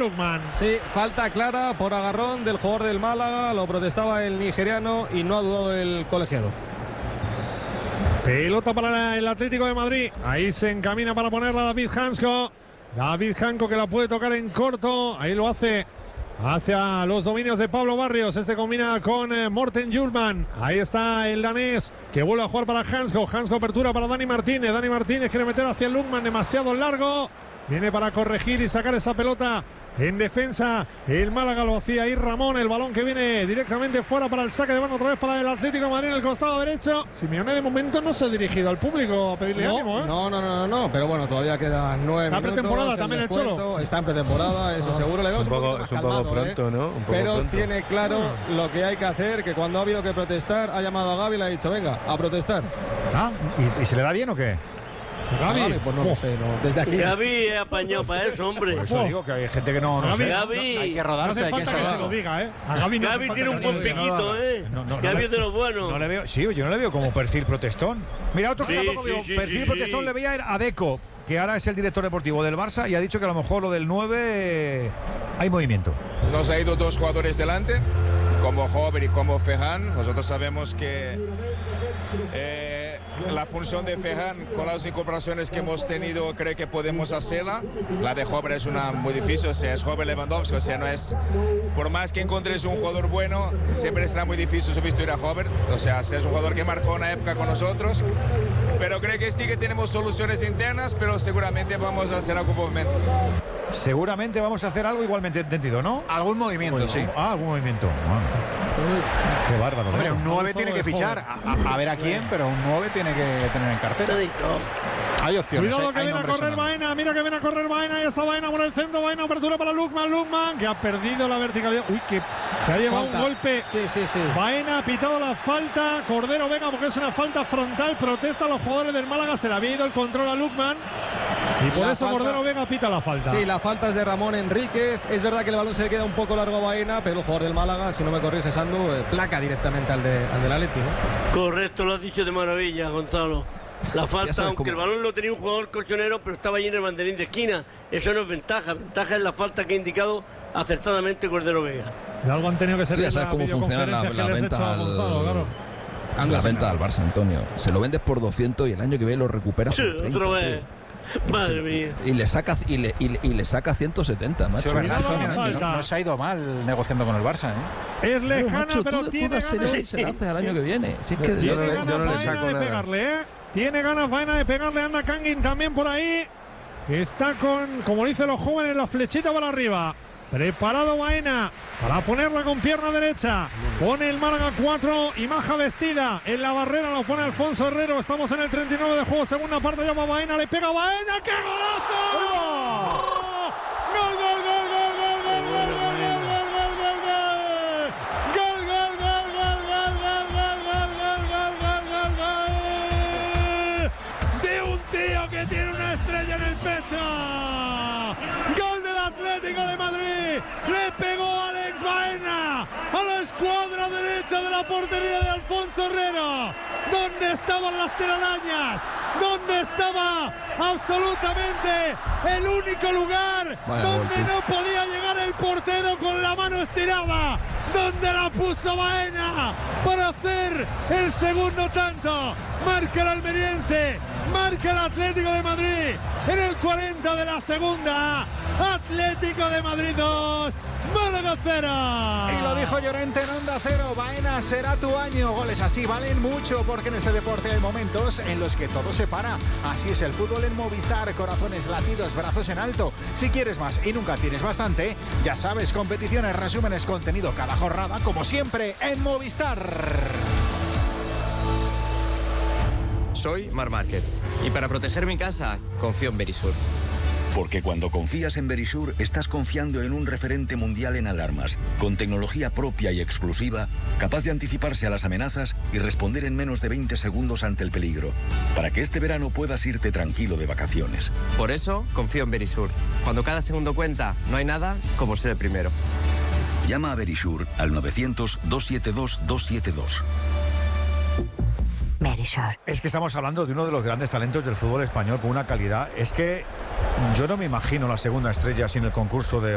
Lukman. Sí, falta clara por agarrón del jugador del Málaga, lo protestaba el nigeriano y no ha dudado el colegiado. Pelota para el Atlético de Madrid. Ahí se encamina para ponerla David Hansko. David Hansko que la puede tocar en corto. Ahí lo hace hacia los dominios de Pablo Barrios. Este combina con Morten Hjulmand. Ahí está el danés que vuelve a jugar para Hansko. Hansko apertura para Dani Martínez. Dani Martínez quiere meter hacia Lukman, demasiado largo. Viene para corregir y sacar esa pelota en defensa. El Málaga lo hacía ahí Ramón. El balón que viene directamente fuera para el saque de mano otra vez para el Atlético de Madrid en el costado derecho. Simeone de momento no se ha dirigido al público a pedirle ánimo, ¿eh? No, pero bueno, todavía quedan 9 minutos. Está pretemporada también el Cholo. Está en pretemporada, eso seguro. Le vemos es un poco pronto, ¿no? Pero pronto. tiene claro lo que hay que hacer, que cuando ha habido que protestar, ha llamado a Gavi y le ha dicho, venga, a protestar. ¿Y se le da bien o qué? Gavi, pues no lo sé, no. Desde aquí. Gavi es apañado para eso, hombre. Por eso digo que hay gente que no sé. Gavi, hay que rodarse, no hay que falta que se lo diga, ¿eh? A Gavi tiene un buen piquito, ¿eh? Gavi es de los buenos. No le veo, sí, yo no le veo como perfil protestón. Mira, otro que tampoco veo perfil protestón le veía a Deco, que ahora es el director deportivo del Barça y ha dicho que a lo mejor lo del 9 hay movimiento. Nos ha ido 2 jugadores delante, como Hover y como Ferran. Nosotros sabemos que la función de Ferran con las incorporaciones que hemos tenido creo que podemos hacerla. La de Hover es una muy difícil, o sea, es Hover Lewandowski, o sea, no es, por más que encontres un jugador bueno, siempre será muy difícil sustituir a Hover, o sea, es un jugador que marcó una época con nosotros, pero creo que sí que tenemos soluciones internas, pero seguramente vamos a hacer algún movimiento. Seguramente vamos a hacer algo igualmente entendido, ¿no? Algún movimiento, sí. Algún movimiento. Qué bárbaro. Hombre, un 9 tiene que fichar, a ver a quién, pero un 9 tiene que tener en cartera. Hay opciones. Cuidado que viene a correr Baena, mira que viene a correr Baena, y está Baena por el centro, Baena apertura para Lukman, que ha perdido la verticalidad. Uy, que se ha llevado un golpe. Sí. Baena ha pitado la falta, Cordero Vega, porque es una falta frontal, protesta a los jugadores del Málaga, se le había ido el control a Lukman. Y por eso Cordero Vega pita la falta. Sí, la falta es de Ramón Enríquez. Es verdad que el balón se le queda un poco largo a Baena, pero el jugador del Málaga, si no me corriges, Andu, placa directamente al del Atleti, ¿no? Correcto, lo has dicho de maravilla, Gonzalo. La falta, aunque el balón lo tenía un jugador colchonero, pero estaba allí en el banderín de esquina. Eso no es ventaja. Ventaja es la falta que ha indicado acertadamente Cordero Vega. Y algo han tenido que ser. Ya sabes cómo funciona la venta la venta al Barça, Antonio. Se lo vendes por 200 y el año que viene lo recuperas por 30. Otra vez. Madre mía. Y le saca 170, macho. No se ha ido mal negociando con el Barça, ¿eh? Es lejana, macho, pero tiene ganas. Se la hace al año que viene. Si es que yo no le saco nada. Pegarle, ¿eh? Tiene ganas Baena de pegarle, anda Kangin también por ahí. Que está con, como dicen los jóvenes, la flechita para arriba. Preparado Baena para ponerla con pierna derecha. Pone el Málaga 4 y Maja vestida. En la barrera lo pone Alfonso Herrero. Estamos en el 39 de juego. Segunda parte, llama Baena. Le pega Baena. ¡Qué golazo! ¡Gol, gol, gol, gol, gol, gol, gol, gol, gol, gol, gol, gol, gol! ¡Gol, gol, gol, gol, gol, gol, gol, gol, gol, gol! De un tío que tiene una estrella en el pecho. ¡Gol del Atlético de Madrid! Le pegó Alex Baena a la escuadra derecha de la portería de Alfonso Herrero. ¿Dónde estaban las telarañas? ¿Dónde estaba absolutamente el único lugar donde no podía llegar el portero con la mano estirada? ¿Dónde la puso Baena para hacer el segundo tanto? Marca el almeriense, marca el Atlético de Madrid en el 40 de la segunda. Atlético de Madrid 2, Málaga 0. Y lo dijo Llorente en Onda Cero. Baena, será tu año. Goles así valen mucho, porque en este deporte hay momentos en los que todo se para. Así es el fútbol en Movistar. Corazones latidos, brazos en alto. Si quieres más y nunca tienes bastante, ya sabes, competiciones, resúmenes, contenido cada jornada, como siempre en Movistar. Soy Marc Márquez y para proteger mi casa confío en Verisur. Porque cuando confías en Verisur, estás confiando en un referente mundial en alarmas, con tecnología propia y exclusiva, capaz de anticiparse a las amenazas y responder en menos de 20 segundos ante el peligro, para que este verano puedas irte tranquilo de vacaciones. Por eso confío en Verisur. Cuando cada segundo cuenta, no hay nada como ser el primero. Llama a Verisur al 900-272-272. Verisur. Es que estamos hablando de uno de los grandes talentos del fútbol español con una calidad. Es que yo no me imagino la segunda estrella sin el concurso de